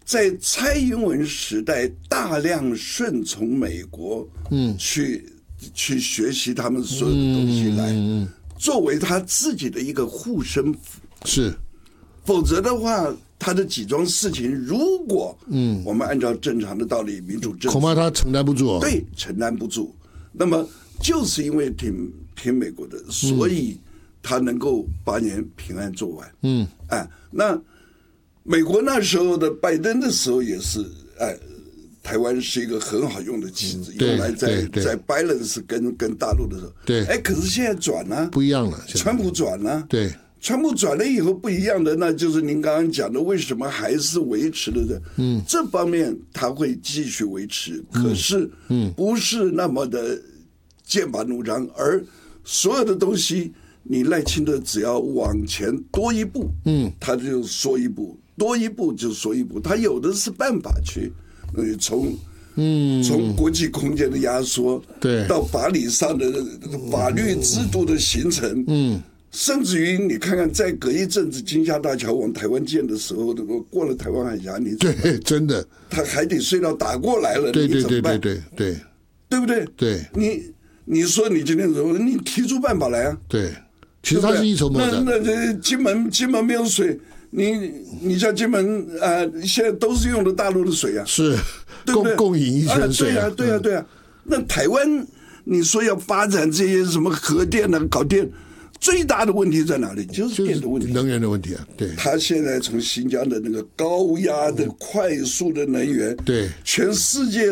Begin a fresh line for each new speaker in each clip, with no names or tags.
在蔡英文时代大量顺从美国，去学习他们所有的东西来，作为他自己的一个护身符。
是，
否则的话，他的几桩事情，如果我们按照正常的道理，民主政治
恐怕他承担不住。
对，承担不住。那么就是因为挺美国的，所以他能够8年平安做完。那美国那时候的拜登的时候也是，台湾是一个很好用的棋子，用来在 balance 跟大陆的时候。
对，
可是现在转了，
不一样了。
川普转了，
对，
川普转了以后不一样的，那就是您刚刚讲的，为什么还是维持了的？这方面他会继续维持，可是不是那么的剑拔弩张，而所有的东西，你赖清德只要往前多一步，他就说一步。多一步就说一步，他有的是办法去，从国际空间的压缩，
对，
到法理上的法律制度的形成，甚至于你看看，在隔一阵子金厦大桥往台湾建的时候，过了台湾海峡，你
对，真的，
他海底隧道打过来了，
对，
你怎么办？
对，
对不对？
对，
你说你今天怎么？你提出办法来啊？
对，其实他是一筹莫展。
那金门没有水。你像金门现在都是用的大陆的水啊，
是共饮一泉水啊，
对啊。那台湾你说要发展这些什么核电啊，搞电，最大的问题在哪里？就是电的问题，
能源的问题啊。对，
他现在从新疆的那个高压的快速的能源，
对，
全世界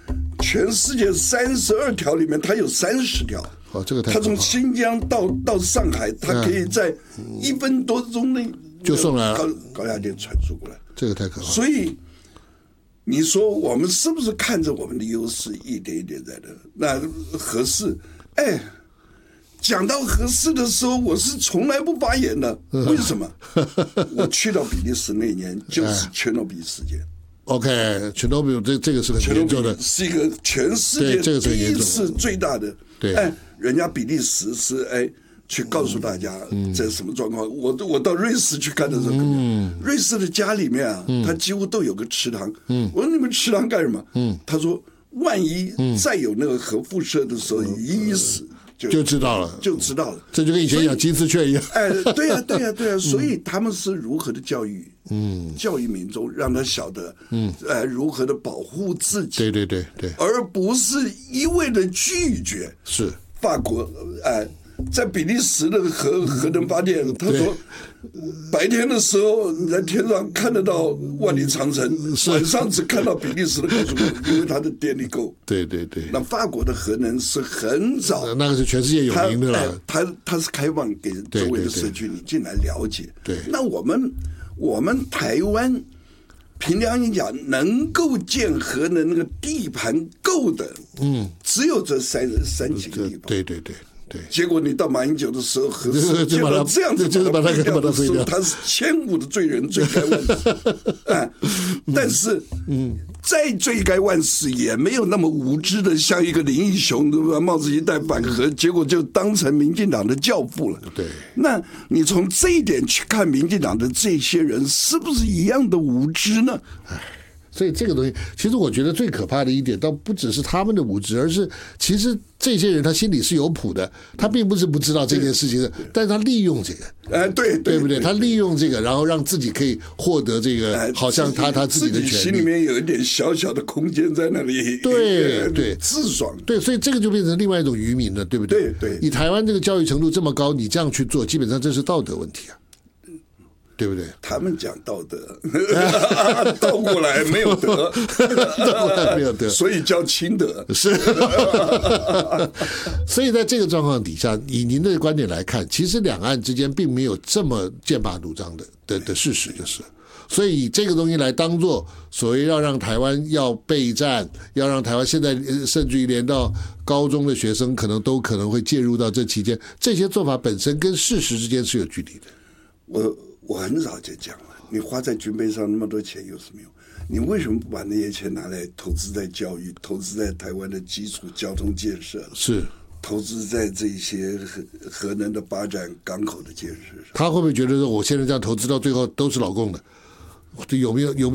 32条里面，它有30条。
这个太
他从新疆到上海，他可以在1分多钟内
就送来了
高压电传输过来，
这个太可怕。
所以你说我们是不是看着我们的优势一点一点在的？那核四，讲到核四的时候，我是从来不发言的。为什么？我去到比利时那年就是切诺比事件。
OK， 切诺比这个是很严重的，
是一个全世界第一次最大的。
对，
人家比利时是去告诉大家这是什么状况。我到瑞士去看的时候，瑞士的家里面啊，他几乎都有个池塘。我说你们池塘干什么？他说万一再有那个核辐射的时候，一死
就知道了，
这
就跟以前养金丝雀一样。
对呀，所以他们是如何的教育民众，让他晓得如何的保护自己。
对，
而不是一味的拒绝。
是
法国在比利时的核能发电，他说白天的时候你在天上看得到万里长城，晚上只看到比利时的高速公路，因为它的电力够。
对。
那法国的核能是很早，
那个是全世界有名的了。
它是开放给周围的社区你进来了解。
对，
那我们台湾凭良心讲，能够建核能那个地盘够的，只有这三几个地方。
对，
结果你到马英九的时候，核四建到这样子，
就是把它废掉，
他是千古的罪人，罪该万死。但是，再罪该万死，也没有那么无知的，像一个林义雄，对吧？帽子一戴反核，结果就当成民进党的教父了。
对，
那你从这一点去看民进党的这些人，是不是一样的无知呢？
所以这个东西，其实我觉得最可怕的一点，倒不只是他们的无知，而是其实这些人他心里是有谱的，他并不是不知道这件事情的，但是他利用这个，对不对？他利用这个，然后让自己可以获得这个，好像他自己的权利，
心里面有一点小小的空间在那里，
对，
自爽，
对，所以这个就变成另外一种愚民了，对不对？
对，
以台湾这个教育程度这么高，你这样去做，基本上这是道德问题啊。对不对？
他们讲道德，倒过来没有德，
没有德，
所以叫清德。
是，所以在这个状况底下，以您的观点来看，其实两岸之间并没有这么剑拔弩张的事实，就是。所以以这个东西来当做所谓要让台湾要备战，要让台湾现在甚至于连到高中的学生都可能会介入到这期间，这些做法本身跟事实之间是有距离的。
我很早就讲了，你花在军备上那么多钱有什么用？你为什么不把那些钱拿来投资在教育，投资在台湾的基础交通建设？
是
投资在这些核能的发展、港口的建设上。
他会不会觉得说，我现在这样投资到最后都是老共的？有没有